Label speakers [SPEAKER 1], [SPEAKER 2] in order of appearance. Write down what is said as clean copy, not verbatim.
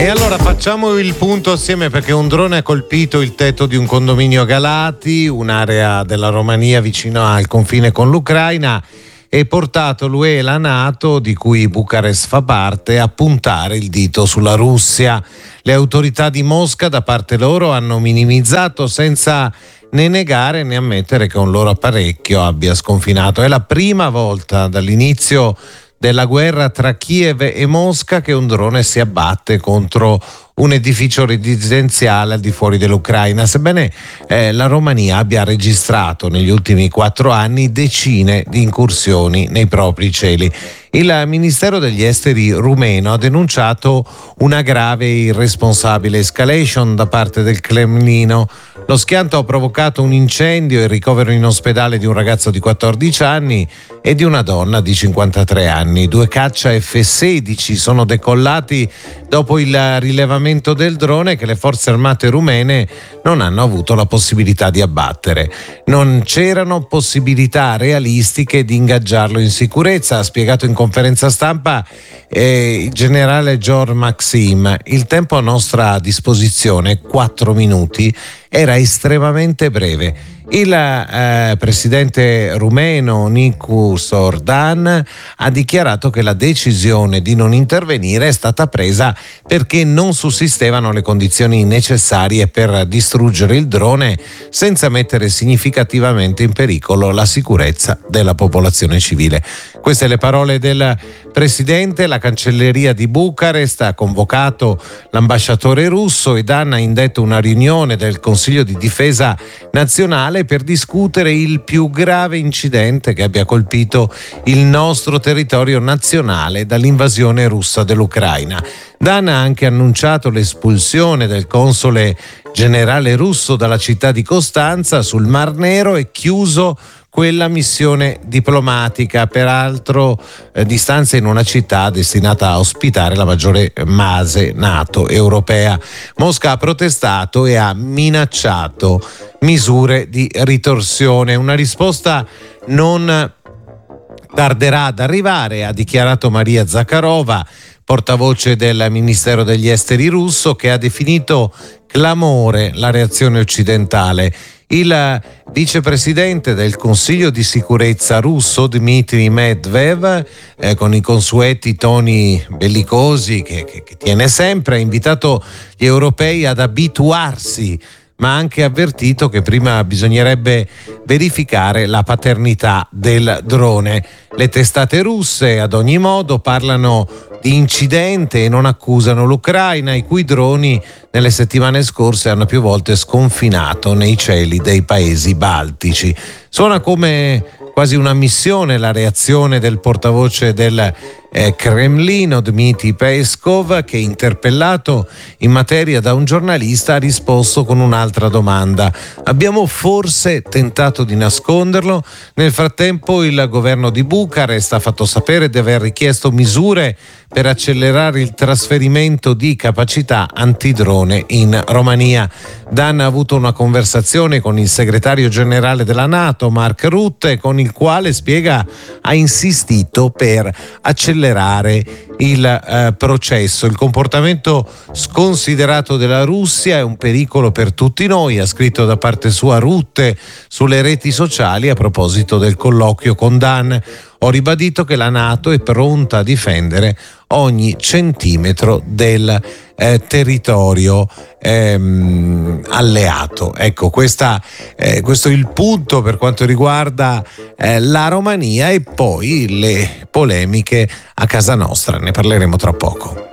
[SPEAKER 1] E allora facciamo il punto assieme, perché un drone ha colpito il tetto di un condominio a Galati, un'area della Romania vicino al confine con l'Ucraina, e portato l'UE e la NATO, di cui Bucarest fa parte, a puntare il dito sulla Russia. Le autorità di Mosca da parte loro hanno minimizzato senza né negare né ammettere che un loro apparecchio abbia sconfinato. È la prima volta dall'inizio della guerra tra Kiev e Mosca che un drone si abbatte contro un edificio residenziale al di fuori dell'Ucraina, sebbene la Romania abbia registrato negli ultimi 4 anni decine di incursioni nei propri cieli. Il Ministero degli Esteri rumeno ha denunciato una grave e irresponsabile escalation da parte del Cremlino. Lo schianto ha provocato un incendio e il ricovero in ospedale di un ragazzo di 14 anni e di una donna di 53 anni. 2 caccia F-16 sono decollati dopo il rilevamento del drone che le forze armate rumene non hanno avuto la possibilità di abbattere. Non c'erano possibilità realistiche di ingaggiarlo in sicurezza, ha spiegato in conferenza stampa il generale George Maxim. Il tempo a nostra disposizione, 4 minuti, era estremamente breve. Il presidente rumeno Nicu Sordan ha dichiarato che la decisione di non intervenire è stata presa perché non sussistevano le condizioni necessarie per distruggere il drone senza mettere significativamente in pericolo la sicurezza della popolazione civile. Queste le parole del presidente. La cancelleria di Bucarest ha convocato l'ambasciatore russo ed ha indetto una riunione del Consiglio di Difesa Nazionale per discutere il più grave incidente che abbia colpito il nostro territorio nazionale dall'invasione russa dell'Ucraina. Dan ha anche annunciato l'espulsione del console generale russo dalla città di Costanza sul Mar Nero e chiuso quella missione diplomatica, peraltro di stanza in una città destinata a ospitare la maggiore base NATO europea. Mosca ha protestato e ha minacciato misure di ritorsione. Una risposta non tarderà ad arrivare, ha dichiarato Maria Zakharova, portavoce del Ministero degli Esteri russo, che ha definito clamore la reazione occidentale. Il vicepresidente del Consiglio di sicurezza russo Dmitry Medvedev, con i consueti toni bellicosi che tiene sempre, ha invitato gli europei ad abituarsi, ma ha anche avvertito che prima bisognerebbe verificare la paternità del drone. Le testate russe ad ogni modo parlano di incidente e non accusano l'Ucraina, i cui droni nelle settimane scorse hanno più volte sconfinato nei cieli dei paesi baltici. Suona come quasi una missione la reazione del portavoce del Cremlino Dmitry Peskov, che, interpellato in materia da un giornalista, ha risposto con un'altra domanda: abbiamo forse tentato di nasconderlo? Nel frattempo il governo di Bucarest ha fatto sapere di aver richiesto misure per accelerare il trasferimento di capacità antidrone in Romania. Dan ha avuto una conversazione con il segretario generale della NATO, Mark Rutte, con il quale, spiega, ha insistito per accelerare il processo. Il comportamento sconsiderato della Russia è un pericolo per tutti noi, ha scritto da parte sua Rutte sulle reti sociali a proposito del colloquio con Dan. Ho ribadito che la NATO è pronta a difendere ogni centimetro del territorio alleato. Ecco, questo è il punto per quanto riguarda la Romania, e poi le polemiche a casa nostra. Ne parleremo tra poco.